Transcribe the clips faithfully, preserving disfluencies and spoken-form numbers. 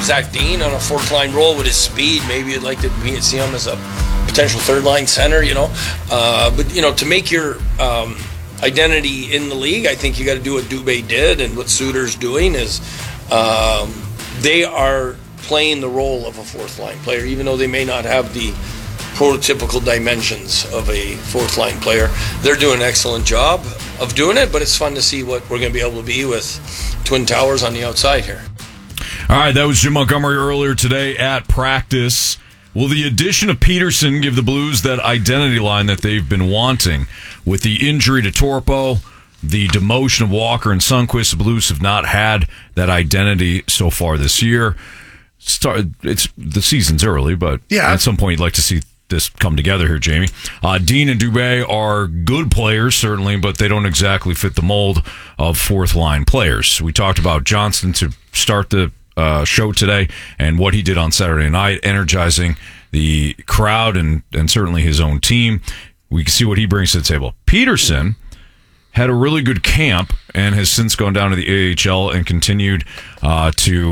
Zach Dean on a fourth line role with his speed. Maybe you'd like to be, see him as a potential third line center, you know. Uh, but, you know, to make your um, identity in the league, I think you got to do what Dubé did, and what Suter's doing is um, they are playing the role of a fourth line player, even though they may not have the prototypical dimensions of a fourth line player. They're doing an excellent job of doing it, but it's fun to see what we're going to be able to be with Twin Towers on the outside here. All right, that was Jim Montgomery earlier today at practice. Will the addition of Peterson give the Blues that identity line that they've been wanting? With the injury to Torpo, the demotion of Walker and Sundqvist, the Blues have not had that identity so far this year. Start, it's the season's early, but yeah. At some point you'd like to see this come together here, Jamie. Uh, Dean and Dubé are good players, certainly, but they don't exactly fit the mold of fourth-line players. We talked about Johnston to start the uh, show today and what he did on Saturday night, energizing the crowd and, and certainly his own team. We can see what he brings to the table. Peterson had a really good camp and has since gone down to the A H L and continued uh, to...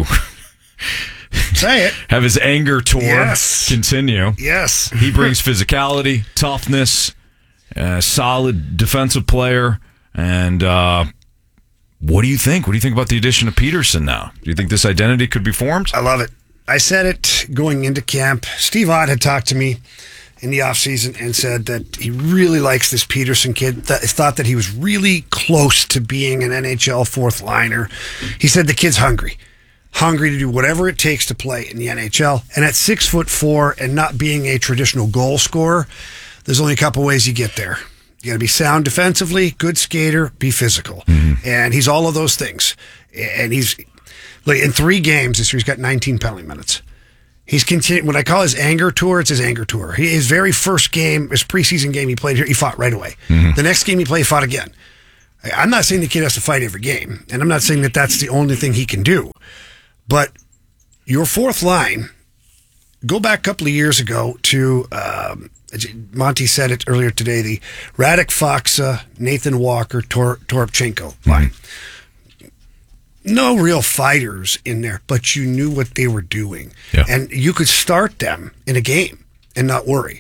Say it. Have his anger tour yes. continue. Yes. He brings physicality, toughness, a solid defensive player. And uh, what do you think? What do you think about the addition of Peterson now? Do you think this identity could be formed? I love it. I said it going into camp. Steve Ott had talked to me in the offseason and said that he really likes this Peterson kid. That thought that he was really close to being an N H L fourth liner. He said the kid's hungry. Hungry to do whatever it takes to play in the N H L. And at six foot four and not being a traditional goal scorer, there's only a couple ways you get there. You got to be sound defensively, good skater, be physical. Mm-hmm. And he's all of those things. And he's, like, in three games this year, he's got nineteen penalty minutes. He's continued, when I call his anger tour, it's his anger tour. He, his very first game, his preseason game he played here, he fought right away. Mm-hmm. The next game he played, he fought again. I'm not saying the kid has to fight every game. And I'm not saying that that's the only thing he can do. But your fourth line, go back a couple of years ago to, um, Monty said it earlier today, the Radek Faksa, Nathan Walker, Tor- Toropchenko line. Mm-hmm. No real fighters in there, but you knew what they were doing. Yeah. And you could start them in a game and not worry.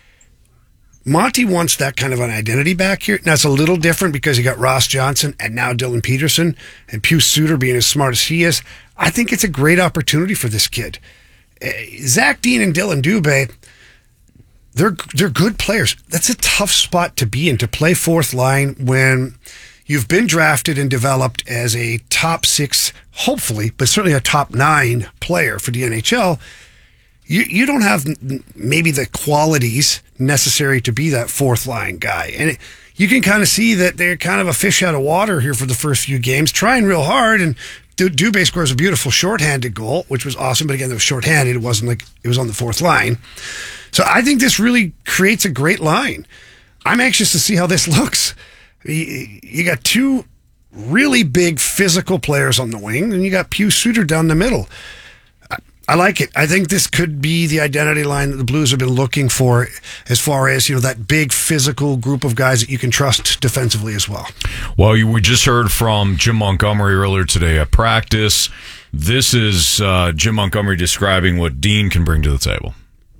Monty wants that kind of an identity back here. Now, it's a little different because you got Ross Johnson and now Dylan Peterson and Pius Suter being as smart as he is. I think it's a great opportunity for this kid. Uh, Zach Dean and Dylan Dubé, they're, they're good players. That's a tough spot to be in, to play fourth line when you've been drafted and developed as a top six, hopefully, but certainly a top nine player for the N H L. You you don't have maybe the qualities necessary to be that fourth line guy. And it, you can kind of see that they're kind of a fish out of water here for the first few games, trying real hard. And Dubé scores a beautiful shorthanded goal, which was awesome. But again, it was shorthanded. It wasn't like it was on the fourth line. So I think this really creates a great line. I'm anxious to see how this looks. You got two really big physical players on the wing, and you got Pius Suter down the middle. I like it. I think this could be the identity line that the Blues have been looking for, as far as, you know, that big physical group of guys that you can trust defensively as well. Well, you, we just heard from Jim Montgomery earlier today at practice. This is uh, Jim Montgomery describing what Dean can bring to the table.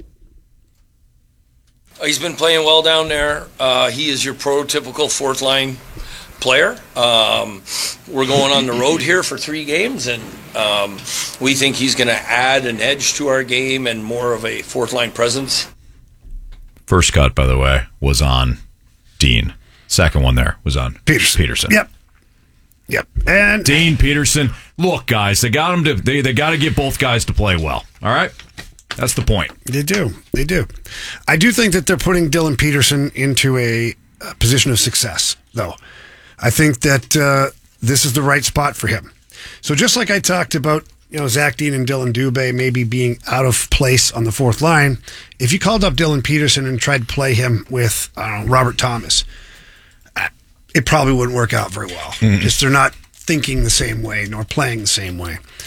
He's been playing well down there. Uh, he is your prototypical fourth line player. Um, we're going on the road here for three games, and um, we think he's going to add an edge to our game and more of a fourth line presence. First cut, by the way, was on Dean. Second one there was on Peterson. Peterson. Yep. Yep. And Dean Peterson. Look, guys, they got him to. They they got to get both guys to play well. All right. That's the point. They do. They do. I do think that they're putting Dylan Peterson into a, a position of success, though. I think that uh, this is the right spot for him. So just like I talked about, you know, Zach Dean and Dylan Dubé maybe being out of place on the fourth line, if you called up Dylan Peterson and tried to play him with, I don't know, Robert Thomas, it probably wouldn't work out very well. Mm-hmm. Just they're not thinking the same way nor playing the same way.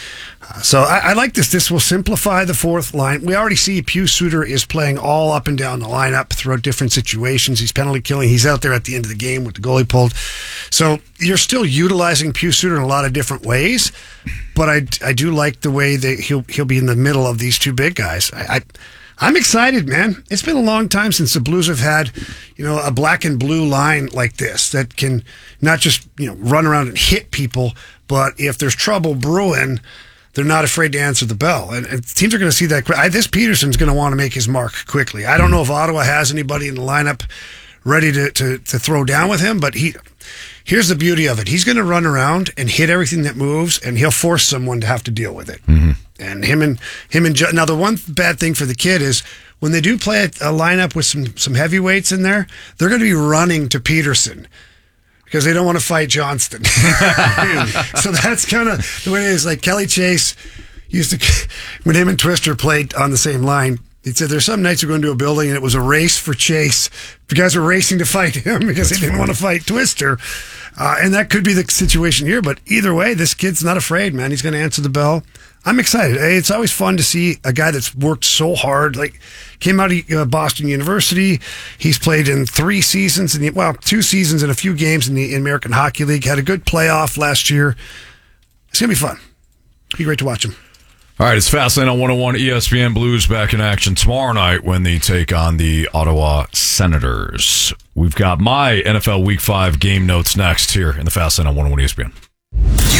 Uh, so I, I like this. This will simplify the fourth line. We already see Pius Suter is playing all up and down the lineup throughout different situations. He's penalty killing. He's out there at the end of the game with the goalie pulled. So you're still utilizing Pius Suter in a lot of different ways, but I, I do like the way that he'll he'll be in the middle of these two big guys. I, I I'm excited, man. It's been a long time since the Blues have had, you know, a black and blue line like this that can not just, you know, run around and hit people, but if there's trouble brewing, they're not afraid to answer the bell. And, and teams are going to see that. I, this Peterson's going to want to make his mark quickly. I don't know if Ottawa has anybody in the lineup ready to, to, to throw down with him, but he. Here's the beauty of it. He's going to run around and hit everything that moves, and he'll force someone to have to deal with it. Mm-hmm. And him and him and now the one bad thing for the kid is when they do play a, a lineup with some some heavyweights in there, they're going to be running to Peterson because they don't want to fight Johnston. So that's kind of the way it is. Like Kelly Chase used to, when him and Twister played on the same line, he said there's some nights we're going to a building and it was a race for Chase. The guys were racing to fight him because That's they didn't funny. want to fight Twister. Uh, and that could be the situation here. But either way, this kid's not afraid, man. He's going to answer the bell. I'm excited. It's always fun to see a guy that's worked so hard. Like, came out of uh, Boston University. He's played in three seasons, in the, well, two seasons and a few games in the American Hockey League. Had a good playoff last year. It's going to be fun. Be great to watch him. All right, it's Fastlane on one oh one E S P N. Blues back in action tomorrow night when they take on the Ottawa Senators. We've got my N F L Week five game notes next here in the Fastlane on one oh one E S P N. You